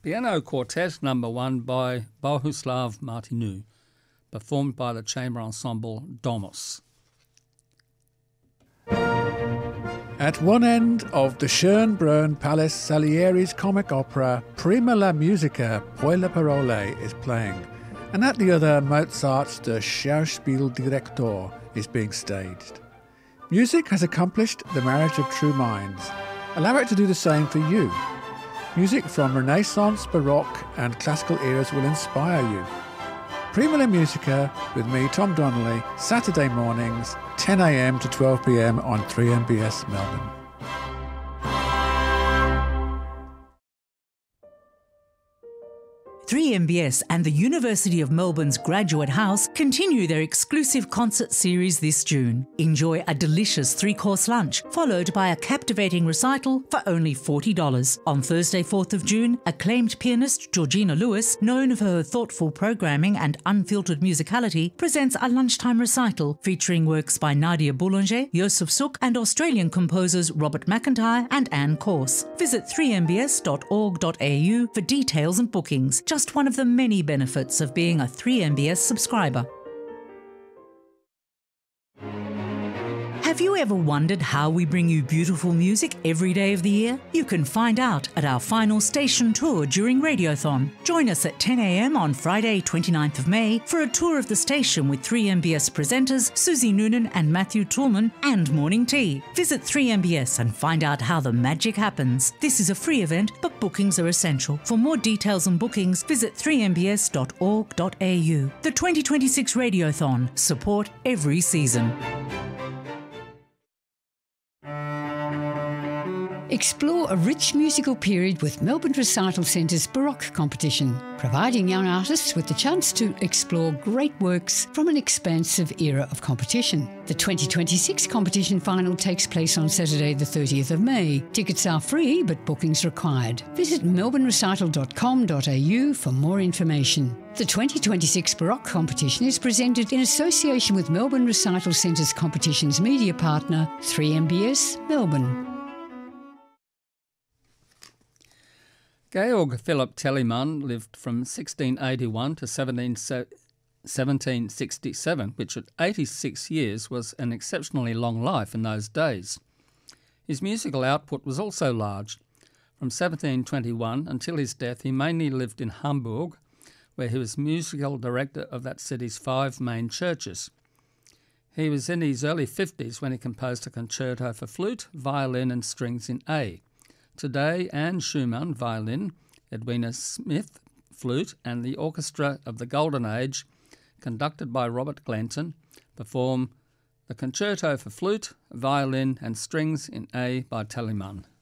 Piano Quartet No. 1 by Bohuslav Martinu, performed by the chamber ensemble Domus. At one end of the Schönbrunn Palace, Salieri's comic opera Prima la Musica, Poi le Parole is playing, and at the other Mozart's Der Schauspieldirektor is being staged. Music has accomplished the marriage of true minds. Allow it to do the same for you. Music from Renaissance, Baroque and classical eras will inspire you. Prima la Musica with me, Tom Donnelly, Saturday mornings, 10 a.m. to 12 p.m. on 3MBS Melbourne. MBS and the University of Melbourne's Graduate House continue their exclusive concert series this June. Enjoy a delicious 3-course lunch, followed by a captivating recital for only $40. On Thursday, 4th of June, acclaimed pianist Georgina Lewis, known for her thoughtful programming and unfiltered musicality, presents a lunchtime recital featuring works by Nadia Boulanger, Joseph Suk and Australian composers Robert McIntyre and Anne Corse. Visit 3mbs.org.au for details and bookings. Just one of the many benefits of being a 3MBS subscriber. Have you ever wondered how we bring you beautiful music every day of the year? You can find out at our final station tour during Radiothon. Join us at 10 a.m. on Friday, 29th of May for a tour of the station with 3MBS presenters Susie Noonan and Matthew Toolman and Morning Tea. Visit 3MBS and find out how the magic happens. This is a free event, but bookings are essential. For more details and bookings, visit 3mbs.org.au. The 2026 Radiothon. Support every season. Explore a rich musical period with Melbourne Recital Centre's Baroque competition, providing young artists with the chance to explore great works from an expansive era of competition. The 2026 competition final takes place on Saturday the 30th of May. Tickets are free, but bookings required. Visit melbournerecital.com.au for more information. The 2026 Baroque competition is presented in association with Melbourne Recital Centre's competition's media partner, 3MBS Melbourne. Georg Philipp Telemann lived from 1681 to 1767, which at 86 years was an exceptionally long life in those days. His musical output was also large. From 1721 until his death, he mainly lived in Hamburg, where he was musical director of that city's 5 main churches. He was in his early 50s when he composed a concerto for flute, violin and strings in A. Today, Anne Schumann, violin, Edwina Smith, flute, and the Orchestra of the Golden Age, conducted by Robert Glenton, perform the concerto for flute, violin and strings in A by Telemann.